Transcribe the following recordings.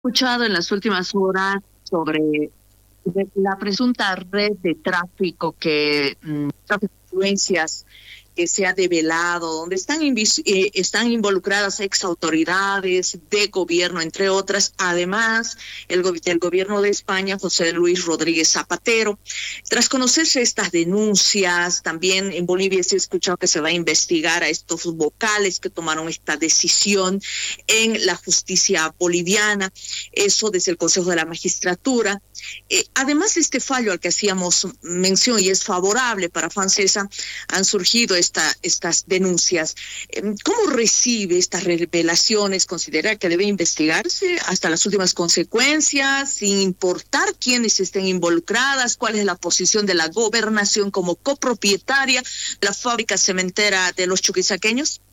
Escuchado en las últimas horas sobre la presunta red de tráfico tráfico de influencias que se ha develado, donde están involucradas ex autoridades de gobierno, entre otras, además del gobierno de España, José Luis Rodríguez Zapatero. Tras conocerse estas denuncias, también en Bolivia se ha escuchado que se va a investigar a estos vocales que tomaron esta decisión en la justicia boliviana, eso desde el Consejo de la Magistratura. Además de este fallo al que hacíamos mención y es favorable para FANSESA, han surgido estas denuncias. ¿Cómo recibe estas revelaciones? ¿Considera que debe investigarse hasta las últimas consecuencias, sin importar quiénes estén involucradas? ¿Cuál es la posición de la gobernación como copropietaria de la fábrica cementera de los chuquisaqueños?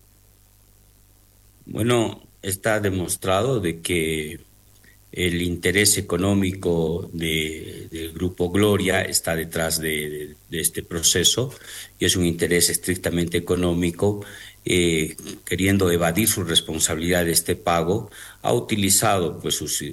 Bueno, está demostrado de que el interés económico del Grupo Gloria está detrás de este proceso, y es un interés estrictamente económico, queriendo evadir su responsabilidad de este pago. Ha utilizado pues sus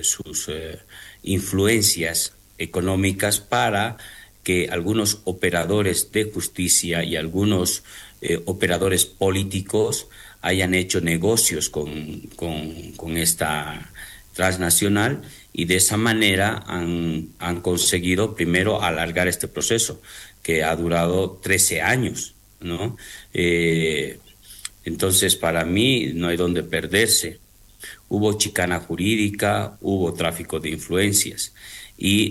influencias económicas para que algunos operadores de justicia y algunos operadores políticos hayan hecho negocios con esta transnacional, y de esa manera han conseguido primero alargar este proceso que ha durado 13 años, ¿no? Entonces, para mí no hay donde perderse. Hubo chicana jurídica, hubo tráfico de influencias, y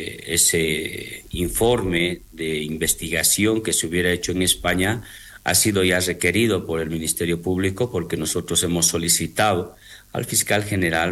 ese informe de investigación que se hubiera hecho en España ha sido ya requerido por el Ministerio Público, porque nosotros hemos solicitado al fiscal general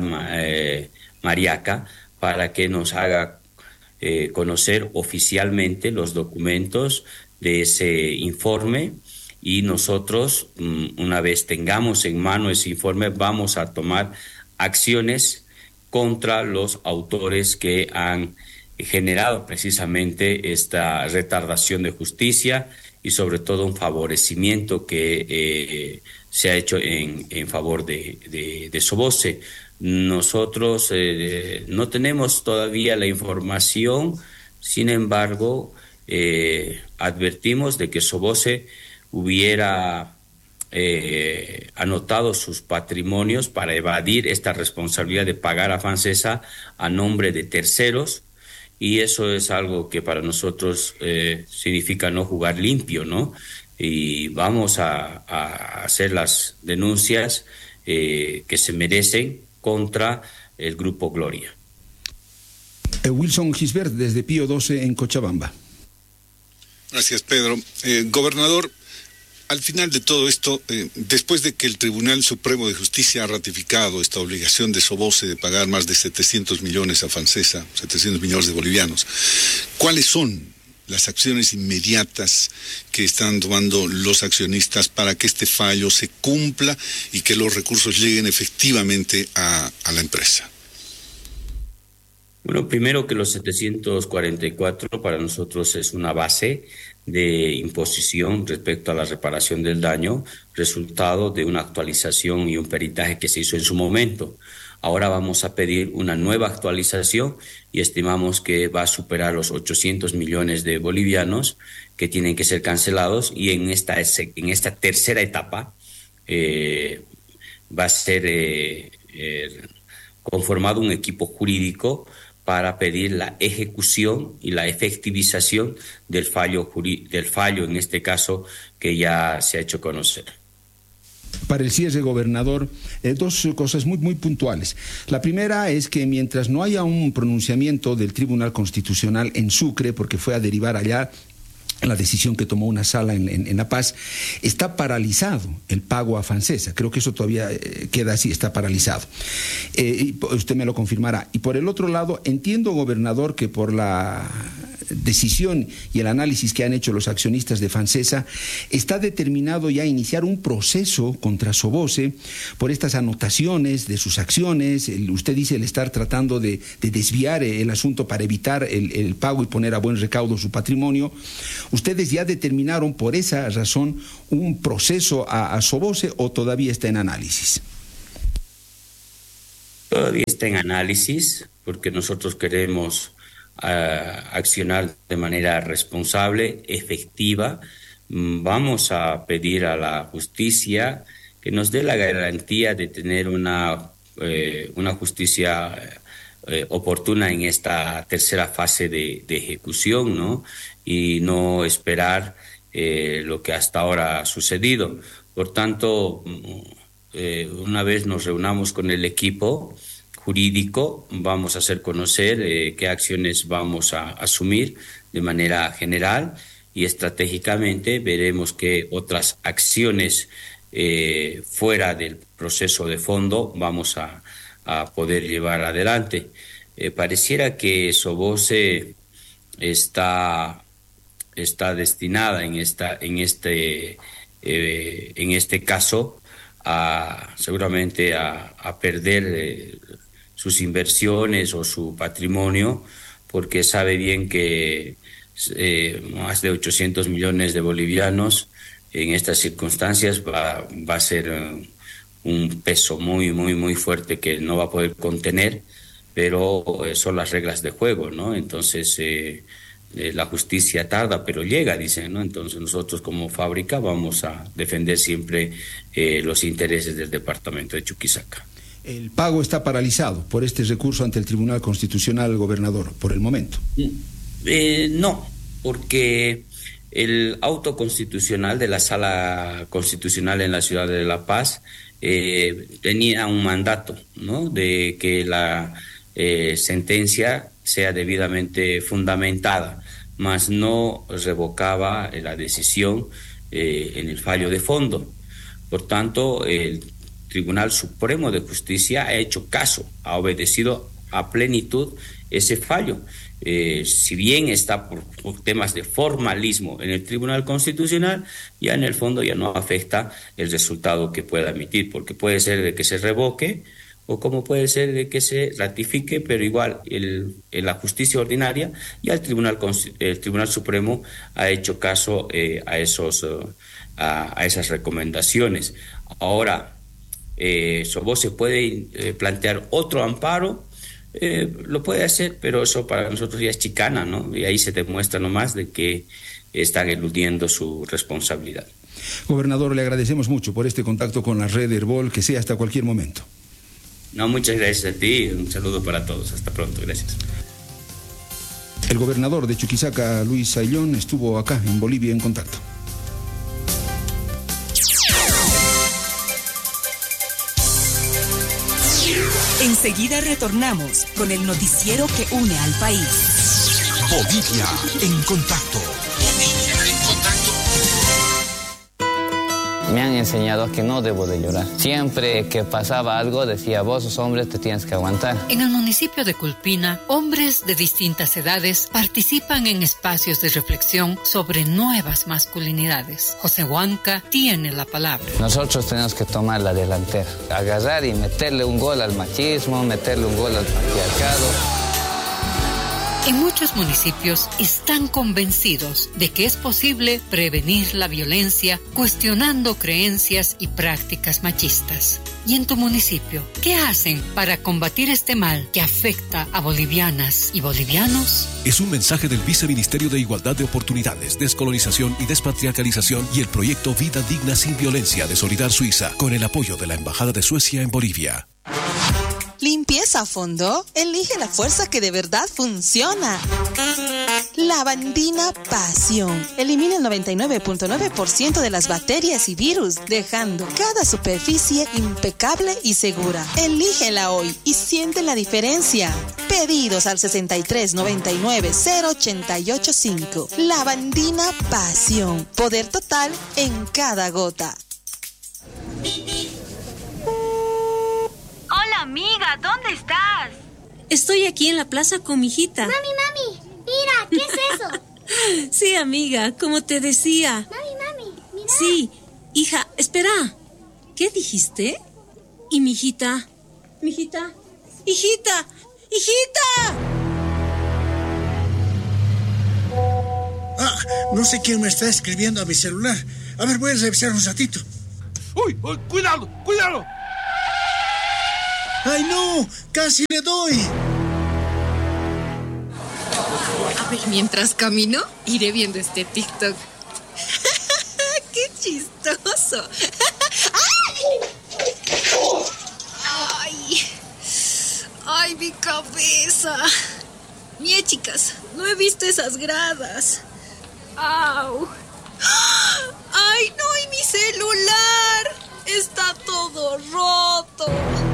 Mariaca para que nos haga conocer oficialmente los documentos de ese informe, y nosotros, una vez tengamos en mano ese informe, vamos a tomar acciones contra los autores que han generado precisamente esta retardación de justicia, y sobre todo un favorecimiento que se ha hecho en favor de Soboce. Nosotros no tenemos todavía la información, sin embargo, advertimos de que Soboce hubiera anotado sus patrimonios para evadir esta responsabilidad de pagar a FANSESA a nombre de terceros, y eso es algo que para nosotros significa no jugar limpio, ¿no? Y vamos a hacer las denuncias que se merecen contra el Grupo Gloria. Wilson Gisbert, desde Pío 12 en Cochabamba. Gracias, Pedro. Gobernador, al final de todo esto, después de que el Tribunal Supremo de Justicia ha ratificado esta obligación de Soboce de pagar más de 700 millones a FANSESA, 700 millones de bolivianos, ¿cuáles son las acciones inmediatas que están tomando los accionistas para que este fallo se cumpla y que los recursos lleguen efectivamente a la empresa? Bueno, primero que los 744 para nosotros es una base de imposición respecto a la reparación del daño, resultado de una actualización y un peritaje que se hizo en su momento. Ahora vamos a pedir una nueva actualización y estimamos que va a superar los 800 millones de bolivianos que tienen que ser cancelados, y en esta tercera etapa va a ser conformado un equipo jurídico para pedir la ejecución y la efectivización del fallo, en este caso, que ya se ha hecho conocer. Para el cierre, gobernador, dos cosas muy puntuales. La primera es que mientras no haya un pronunciamiento del Tribunal Constitucional en Sucre, porque fue a derivar allá la decisión que tomó una sala en La Paz, está paralizado el pago a FANSESA. Creo que eso todavía queda así, está paralizado. Y usted me lo confirmará. Y por el otro lado, entiendo, gobernador, que por la decisión y el análisis que han hecho los accionistas de FANSESA, está determinado ya iniciar un proceso contra Soboce por estas anotaciones de sus acciones. Usted dice el estar tratando de desviar el asunto para evitar el pago y poner a buen recaudo su patrimonio. ¿Ustedes ya determinaron por esa razón un proceso a Soboce o todavía está en análisis? Todavía está en análisis porque nosotros queremos accionar de manera responsable, efectiva. Vamos a pedir a la justicia que nos dé la garantía de tener una justicia oportuna en esta tercera fase de ejecución, ¿no? Y no esperar lo que hasta ahora ha sucedido. Por tanto, una vez nos reunamos con el equipo jurídico, vamos a hacer conocer qué acciones vamos a asumir de manera general y estratégicamente veremos qué otras acciones fuera del proceso de fondo vamos a poder llevar adelante. Pareciera que SOBOSE está destinada en este caso seguramente a perder sus inversiones o su patrimonio, porque sabe bien que más de 800 millones de bolivianos en estas circunstancias va a ser un peso muy, muy, muy fuerte que no va a poder contener, pero son las reglas de juego, ¿no? Entonces, la justicia tarda, pero llega, dicen, ¿no? Entonces, nosotros como fábrica vamos a defender siempre los intereses del departamento de Chuquisaca. El pago está paralizado por este recurso ante el Tribunal Constitucional, gobernador, por el momento. No, porque el auto constitucional de la Sala Constitucional en la ciudad de La Paz tenía un mandato, ¿no?, de que la sentencia sea debidamente fundamentada, mas no revocaba la decisión en el fallo de fondo. Por tanto, el Tribunal Supremo de Justicia ha hecho caso, ha obedecido a plenitud ese fallo. Si bien está por temas de formalismo en el Tribunal Constitucional, ya en el fondo ya no afecta el resultado que pueda emitir, porque puede ser de que se revoque o como puede ser de que se ratifique, pero igual en la justicia ordinaria ya el Tribunal Supremo ha hecho caso a esas recomendaciones. Ahora, SOBOSE puede plantear otro amparo, lo puede hacer, pero eso para nosotros ya es chicana, ¿no? Y ahí se demuestra nomás de que están eludiendo su responsabilidad. Gobernador, le agradecemos mucho por este contacto con la red Herbol, que sea hasta cualquier momento. No, muchas gracias a ti, un saludo para todos, hasta pronto, gracias. El gobernador de Chuquisaca, Luis Ayllón, estuvo acá en Bolivia en contacto. Enseguida retornamos con el noticiero que une al país. Bolivia en contacto. Bolivia en contacto. Me han enseñado que no debo de llorar. Siempre que pasaba algo decía, vos sos hombre, te tienes que aguantar. En el municipio de Culpina, hombres de distintas edades participan en espacios de reflexión sobre nuevas masculinidades. José Huanca tiene la palabra. Nosotros tenemos que tomar la delantera, agarrar y meterle un gol al machismo, meterle un gol al patriarcado. En muchos municipios están convencidos de que es posible prevenir la violencia cuestionando creencias y prácticas machistas. ¿Y en tu municipio qué hacen para combatir este mal que afecta a bolivianas y bolivianos? Es un mensaje del Viceministerio de Igualdad de Oportunidades, Descolonización y Despatriarcalización y el proyecto Vida Digna Sin Violencia de Solidar Suiza, con el apoyo de la Embajada de Suecia en Bolivia. ¿Limpieza a fondo? Elige la fuerza que de verdad funciona. Lavandina Pasión. Elimina el 99.9% de las bacterias y virus, dejando cada superficie impecable y segura. Elígela hoy y siente la diferencia. Pedidos al 6399-0885. Lavandina Pasión. Poder total en cada gota. Hola, amiga, ¿dónde estás? Estoy aquí en la plaza con mi hijita. Mami, mira, ¿qué es eso? Sí, amiga, como te decía. Mami, mira. Sí, hija, espera. ¿Qué dijiste? ¿Y mi hijita? ¿Mi hijita? ¡Hijita! ¡Hijita! No sé quién me está escribiendo a mi celular. A ver, voy a revisar un ratito. ¡Uy! ¡Cuidado! ¡Ay, no! ¡Casi le doy! A ver, mientras camino, iré viendo este TikTok. ¡Qué chistoso! ¡Ay! ¡Ay, mi cabeza! Mie, chicas, no he visto esas gradas. ¡Au! ¡Ay, no! ¡Y mi celular! ¡Está todo roto!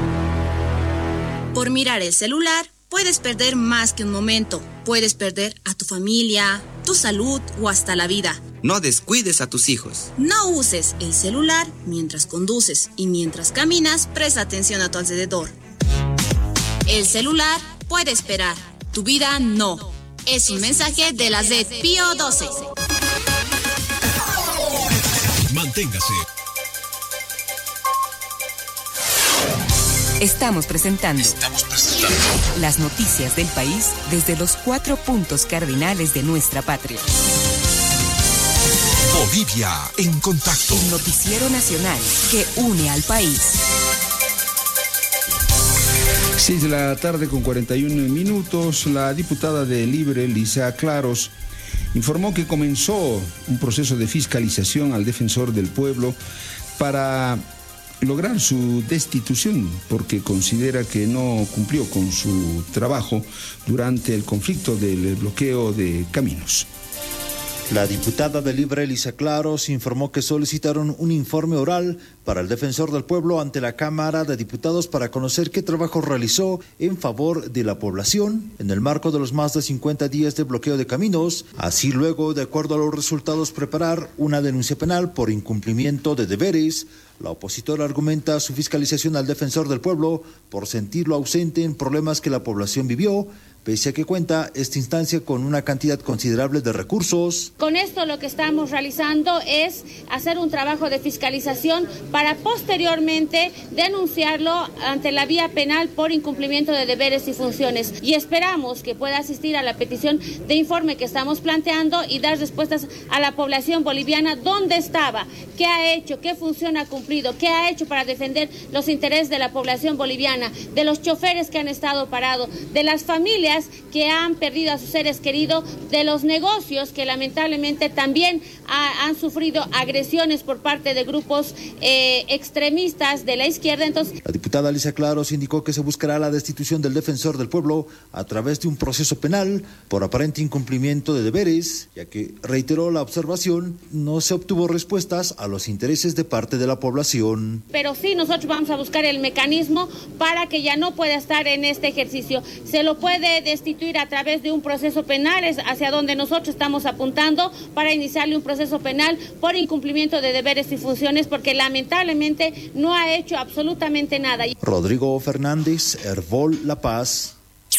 Por mirar el celular, puedes perder más que un momento. Puedes perder a tu familia, tu salud o hasta la vida. No descuides a tus hijos. No uses el celular mientras conduces y mientras caminas, presta atención a tu alrededor. El celular puede esperar, tu vida no. Es un mensaje de la red Pío 12. Manténgase. Estamos presentando las noticias del país desde los 4 puntos cardinales de nuestra patria. Bolivia en contacto. El noticiero nacional que une al país. 6 de la tarde con 41 minutos. La diputada de Libre, Lisa Claros, informó que comenzó un proceso de fiscalización al defensor del pueblo para lograr su destitución porque considera que no cumplió con su trabajo durante el conflicto del bloqueo de caminos. La diputada de Libre, Lisa Claros, informó que solicitaron un informe oral para el defensor del pueblo ante la Cámara de Diputados para conocer qué trabajo realizó en favor de la población en el marco de los más de 50 días de bloqueo de caminos. Así luego, de acuerdo a los resultados, preparar una denuncia penal por incumplimiento de deberes. La opositora argumenta su fiscalización al defensor del pueblo por sentirlo ausente en problemas que la población vivió, pese a que cuenta esta instancia con una cantidad considerable de recursos. Con esto lo que estamos realizando es hacer un trabajo de fiscalización para posteriormente denunciarlo ante la vía penal por incumplimiento de deberes y funciones. Y esperamos que pueda asistir a la petición de informe que estamos planteando y dar respuestas a la población boliviana dónde estaba, qué ha hecho, qué función ha cumplido, qué ha hecho para defender los intereses de la población boliviana, de los choferes que han estado parados, de las familias que han perdido a sus seres queridos, de los negocios que lamentablemente también han sufrido agresiones por parte de grupos extremistas de la izquierda. Entonces, la diputada Lisa Claros indicó que se buscará la destitución del defensor del pueblo a través de un proceso penal por aparente incumplimiento de deberes, ya que reiteró la observación, no se obtuvo respuestas a los intereses de parte de la población. Pero sí, nosotros vamos a buscar el mecanismo para que ya no pueda estar en este ejercicio. Se lo puede destituir a través de un proceso penal, es hacia donde nosotros estamos apuntando para iniciarle un proceso penal por incumplimiento de deberes y funciones, porque lamentablemente no ha hecho absolutamente nada. Rodrigo Fernández, Hervol La Paz.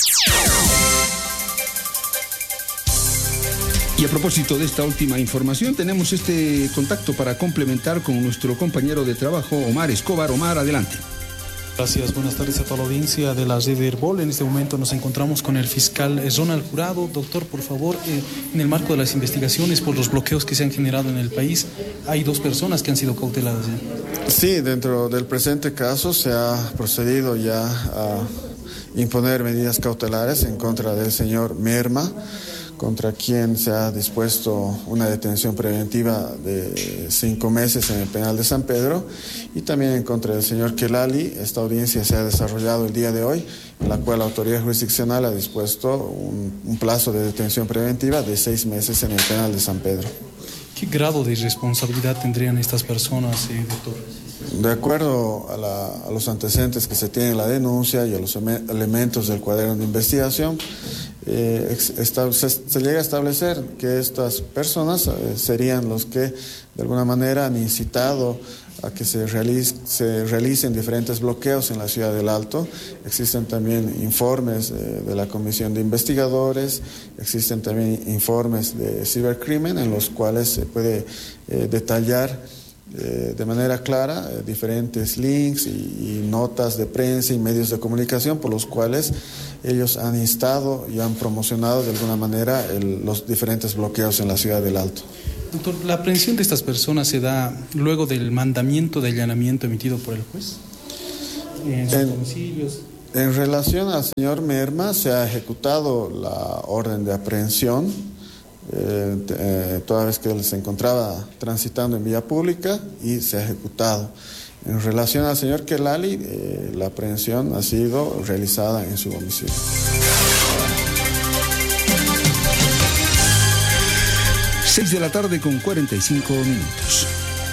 Y a propósito de esta última información, tenemos este contacto para complementar con nuestro compañero de trabajo, Omar Escobar. Omar, adelante. Gracias, buenas tardes a toda la audiencia de la red de Herbol. En este momento nos encontramos con el fiscal Ronald Jurado. Doctor, por favor, en el marco de las investigaciones por los bloqueos que se han generado en el país, hay 2 personas que han sido cauteladas. Sí, dentro del presente caso se ha procedido ya a imponer medidas cautelares en contra del señor Merma, contra quien se ha dispuesto una detención preventiva de 5 meses en el penal de San Pedro, y también en contra del señor Kelali. Esta audiencia se ha desarrollado el día de hoy, en la cual la autoridad jurisdiccional ha dispuesto un plazo de detención preventiva de 6 meses en el penal de San Pedro. ¿Qué grado de responsabilidad tendrían estas personas, doctor? De acuerdo a los antecedentes que se tiene en la denuncia y a los elementos del cuaderno de investigación, se llega a establecer que estas personas serían los que de alguna manera han incitado a que se realicen diferentes bloqueos en la ciudad del Alto. Existen también informes de la Comisión de Investigadores, existen también informes de cibercrimen en los cuales se puede detallar de manera clara diferentes links y notas de prensa y medios de comunicación por los cuales ellos han instado y han promocionado de alguna manera los diferentes bloqueos en la ciudad del Alto. Doctor, ¿la aprehensión de estas personas se da luego del mandamiento de allanamiento emitido por el juez? en sus domicilios. En relación al señor Merma, se ha ejecutado la orden de aprehensión, toda vez que él se encontraba transitando en vía pública, y se ha ejecutado. En relación al señor Kelali, la aprehensión ha sido realizada en su domicilio. Seis de la tarde con 45 minutos.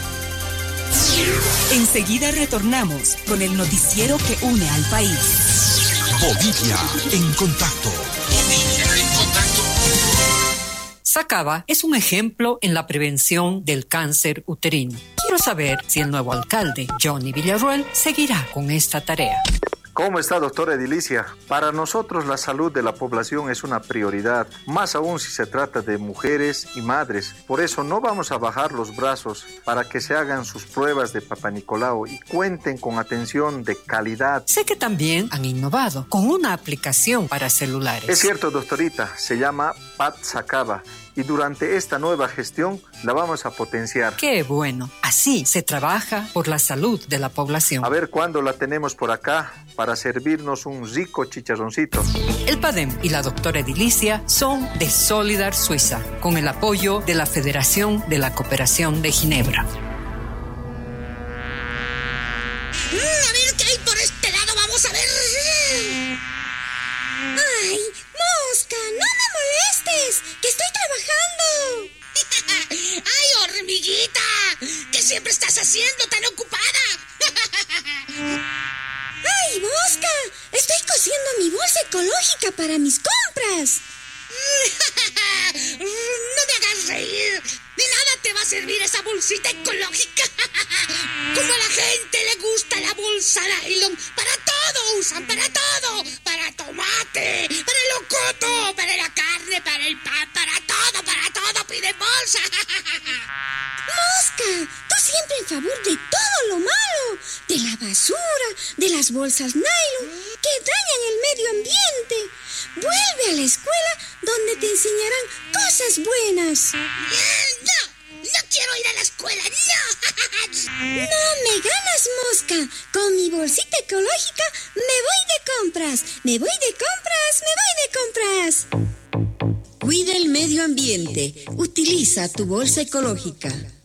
Enseguida retornamos con el noticiero que une al país. Bolivia en contacto. Bolivia en contacto. Sacaba es un ejemplo en la prevención del cáncer uterino. Quiero saber si el nuevo alcalde, Johnny Villarroel, seguirá con esta tarea. ¿Cómo está, doctora Edilicia? Para nosotros la salud de la población es una prioridad, más aún si se trata de mujeres y madres. Por eso no vamos a bajar los brazos para que se hagan sus pruebas de Papá Nicolau y cuenten con atención de calidad. Sé que también han innovado con una aplicación para celulares. Es cierto, doctorita, se llama Pat Sacaba. Y durante esta nueva gestión la vamos a potenciar. ¡Qué bueno! Así se trabaja por la salud de la población. A ver cuándo la tenemos por acá para servirnos un rico chicharroncito. El PADEM y la doctora Edilicia son de Solidar Suiza, con el apoyo de la Federación de la Cooperación de Ginebra. A ver qué hay por este lado, vamos a ver. ¡Ay, mosca! ¡No me molestes! ¡Que estoy trabajando! ¡Ay, hormiguita! ¿Qué siempre estás haciendo tan ocupada? ¡Ay, mosca! Estoy cosiendo mi bolsa ecológica para mis compras. No me hagas reír. De nada te va a servir esa bolsita ecológica. Como a la gente le gusta la bolsa nylon. Para todo usan, para todo. Para tomate, para el locoto, para la carne, para el pan, para todo piden bolsa. Mosca, tú siempre en favor de todo lo malo. De la basura, de las bolsas nylon, que dañan el medio ambiente. Vuelve a la escuela donde te enseñarán cosas buenas. No quiero ir a la escuela, no. No me ganas, mosca. Con mi bolsita ecológica me voy de compras. Me voy de compras. Cuida el medio ambiente. Utiliza tu bolsa ecológica.